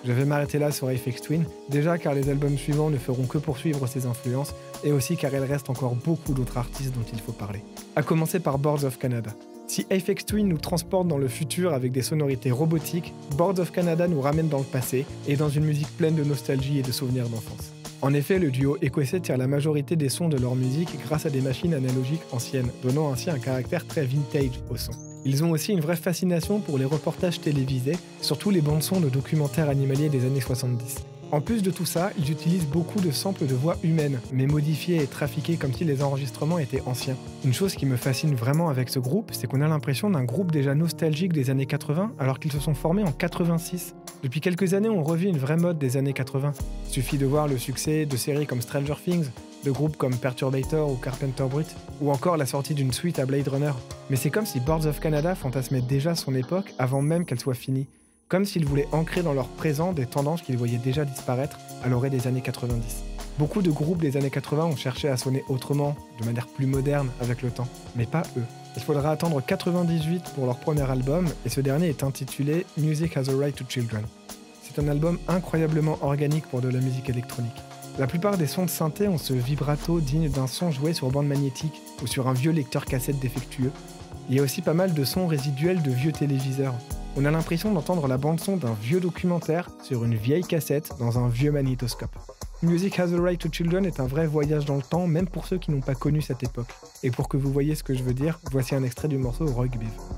Je vais m'arrêter là sur Aphex Twin, déjà car les albums suivants ne feront que poursuivre ses influences, et aussi car il reste encore beaucoup d'autres artistes dont il faut parler. À commencer par Boards of Canada. Si Aphex Twin nous transporte dans le futur avec des sonorités robotiques, Boards of Canada nous ramène dans le passé, et dans une musique pleine de nostalgie et de souvenirs d'enfance. En effet, le duo écossais tire la majorité des sons de leur musique grâce à des machines analogiques anciennes, donnant ainsi un caractère très vintage au son. Ils ont aussi une vraie fascination pour les reportages télévisés, surtout les bandes-sons de documentaires animaliers des années 70. En plus de tout ça, ils utilisent beaucoup de samples de voix humaines, mais modifiés et trafiqués comme si les enregistrements étaient anciens. Une chose qui me fascine vraiment avec ce groupe, c'est qu'on a l'impression d'un groupe déjà nostalgique des années 80, alors qu'ils se sont formés en 86. Depuis quelques années, on revit une vraie mode des années 80. Il suffit de voir le succès de séries comme Stranger Things, de groupes comme Perturbator ou Carpenter Brut, ou encore la sortie d'une suite à Blade Runner. Mais c'est comme si Boards of Canada fantasmait déjà son époque avant même qu'elle soit finie. Comme s'ils voulaient ancrer dans leur présent des tendances qu'ils voyaient déjà disparaître à l'orée des années 90. Beaucoup de groupes des années 80 ont cherché à sonner autrement, de manière plus moderne avec le temps, mais pas eux. Il faudra attendre 98 pour leur premier album, et ce dernier est intitulé Music Has a Right to Children. C'est un album incroyablement organique pour de la musique électronique. La plupart des sons de synthé ont ce vibrato digne d'un son joué sur bande magnétique ou sur un vieux lecteur cassette défectueux. Il y a aussi pas mal de sons résiduels de vieux téléviseurs. On a l'impression d'entendre la bande-son d'un vieux documentaire sur une vieille cassette dans un vieux magnétoscope. Music Has a Right to Children est un vrai voyage dans le temps, même pour ceux qui n'ont pas connu cette époque. Et pour que vous voyez ce que je veux dire, voici un extrait du morceau Rugby.